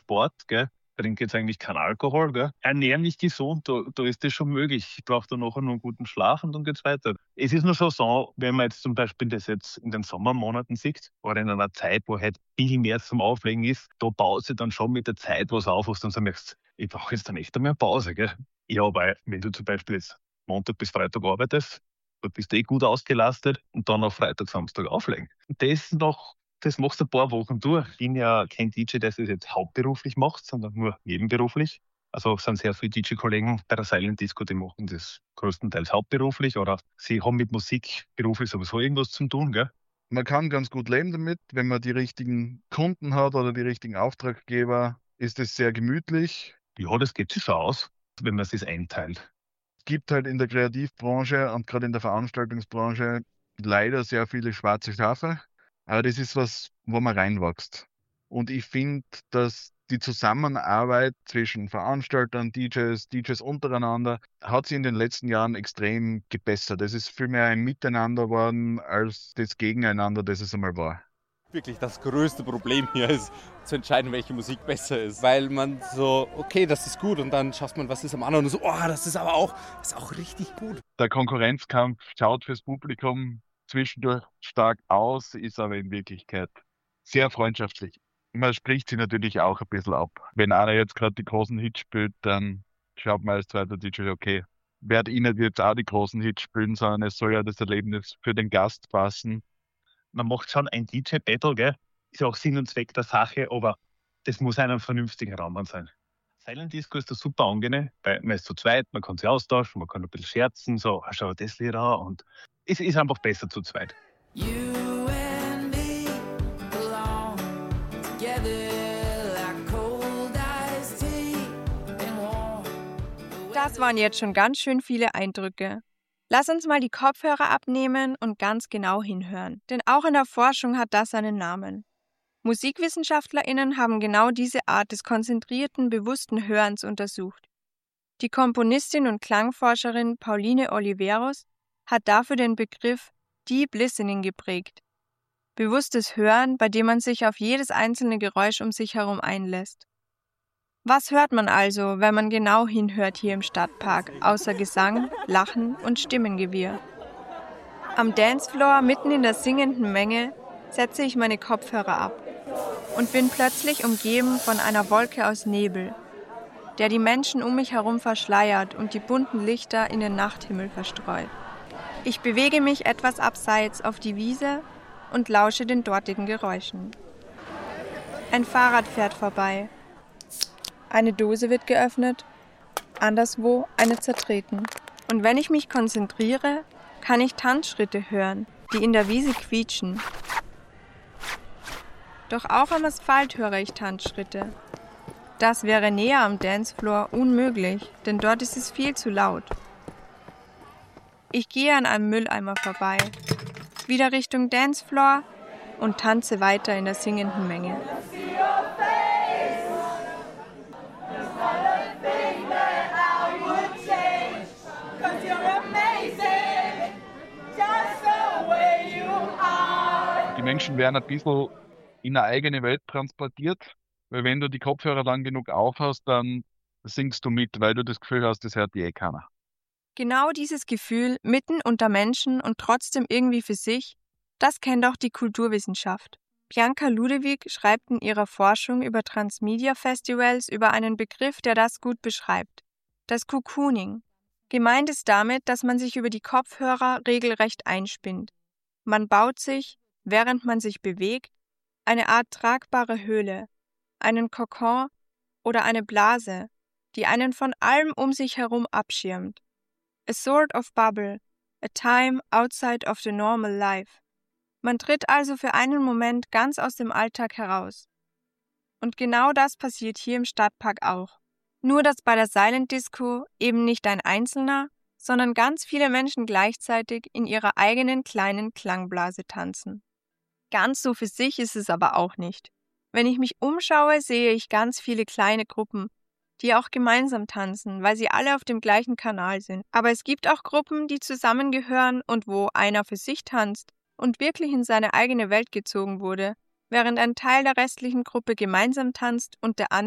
Sport, gell? Trinke jetzt eigentlich keinen Alkohol, gell? Ernähre mich gesund, da ist das schon möglich. Ich brauche da nachher nur einen guten Schlaf und dann geht's weiter. Es ist nur schon so, wenn man jetzt zum Beispiel das jetzt in den Sommermonaten sieht, oder in einer Zeit, wo halt viel mehr zum Auflegen ist, da baut sich dann schon mit der Zeit was auf, was du dann so merkst, ich brauche jetzt dann echt einmal eine Pause, gell? Ja, weil wenn du zum Beispiel jetzt Montag bis Freitag arbeitest, du bist eh gut ausgelastet und dann auf Freitag, Samstag auflegen. Und das machst du ein paar Wochen durch. Ich bin ja kein DJ, der das jetzt hauptberuflich macht, sondern nur nebenberuflich. Also es sind sehr viele DJ-Kollegen bei der Silent Disco, die machen das größtenteils hauptberuflich oder sie haben mit Musik beruflich sowieso irgendwas zu tun, gell? Man kann ganz gut leben damit, wenn man die richtigen Kunden hat oder die richtigen Auftraggeber, ist es sehr gemütlich. Ja, das geht sich schon aus, wenn man es sich einteilt. Es gibt halt in der Kreativbranche und gerade in der Veranstaltungsbranche leider sehr viele schwarze Schafe, aber das ist was, wo man reinwächst. Und ich finde, dass die Zusammenarbeit zwischen Veranstaltern, DJs untereinander, hat sich in den letzten Jahren extrem gebessert. Es ist viel mehr ein Miteinander geworden als das Gegeneinander, das es einmal war. Wirklich das größte Problem hier ist, zu entscheiden, welche Musik besser ist. Weil man so, okay, das ist gut und dann schafft man, was ist am anderen und so, oh, das ist auch richtig gut. Der Konkurrenzkampf schaut fürs Publikum zwischendurch stark aus, ist aber in Wirklichkeit sehr freundschaftlich. Man spricht sich natürlich auch ein bisschen ab. Wenn einer jetzt gerade die großen Hits spielt, dann schaut man als zweiter DJ, okay, werde ich nicht jetzt auch die großen Hits spielen, sondern es soll ja das Erlebnis für den Gast passen. Man macht schon ein DJ-Battle, gell? Ist ja auch Sinn und Zweck der Sache, aber das muss einem vernünftigen Rahmen sein. Silent Disco ist da super angenehm, weil man ist zu zweit, man kann sich austauschen, man kann ein bisschen scherzen, so, schau das Lied an und es ist einfach besser zu zweit. You and me belong together like cold iced tea and warm. Das waren jetzt schon ganz schön viele Eindrücke. Lass uns mal die Kopfhörer abnehmen und ganz genau hinhören, denn auch in der Forschung hat das einen Namen. MusikwissenschaftlerInnen haben genau diese Art des konzentrierten, bewussten Hörens untersucht. Die Komponistin und Klangforscherin Pauline Oliveros hat dafür den Begriff Deep Listening geprägt. Bewusstes Hören, bei dem man sich auf jedes einzelne Geräusch um sich herum einlässt. Was hört man also, wenn man genau hinhört hier im Stadtpark, außer Gesang, Lachen und Stimmengewirr? Am Dancefloor, mitten in der singenden Menge, setze ich meine Kopfhörer ab und bin plötzlich umgeben von einer Wolke aus Nebel, der die Menschen um mich herum verschleiert und die bunten Lichter in den Nachthimmel verstreut. Ich bewege mich etwas abseits auf die Wiese und lausche den dortigen Geräuschen. Ein Fahrrad fährt vorbei. Eine Dose wird geöffnet, anderswo eine zertreten. Und wenn ich mich konzentriere, kann ich Tanzschritte hören, die in der Wiese quietschen. Doch auch am Asphalt höre ich Tanzschritte. Das wäre näher am Dancefloor unmöglich, denn dort ist es viel zu laut. Ich gehe an einem Mülleimer vorbei, wieder Richtung Dancefloor und tanze weiter in der singenden Menge. Die Menschen werden ein bisschen in eine eigene Welt transportiert, weil wenn du die Kopfhörer lang genug aufhast, dann singst du mit, weil du das Gefühl hast, das hört eh keiner. Genau dieses Gefühl, mitten unter Menschen und trotzdem irgendwie für sich, das kennt auch die Kulturwissenschaft. Bianca Ludewig schreibt in ihrer Forschung über Transmedia-Festivals über einen Begriff, der das gut beschreibt. Das Cocooning. Gemeint ist damit, dass man sich über die Kopfhörer regelrecht einspinnt. Man baut sich, während man sich bewegt, eine Art tragbare Höhle, einen Kokon oder eine Blase, die einen von allem um sich herum abschirmt. A sort of bubble, a time outside of the normal life. Man tritt also für einen Moment ganz aus dem Alltag heraus. Und genau das passiert hier im Stadtpark auch. Nur dass bei der Silent Disco eben nicht ein Einzelner, sondern ganz viele Menschen gleichzeitig in ihrer eigenen kleinen Klangblase tanzen. Ganz so für sich ist es aber auch nicht. Wenn ich mich umschaue, sehe ich ganz viele kleine Gruppen, die auch gemeinsam tanzen, weil sie alle auf dem gleichen Kanal sind. Aber es gibt auch Gruppen, die zusammengehören und wo einer für sich tanzt und wirklich in seine eigene Welt gezogen wurde, während ein Teil der restlichen Gruppe gemeinsam tanzt und der andere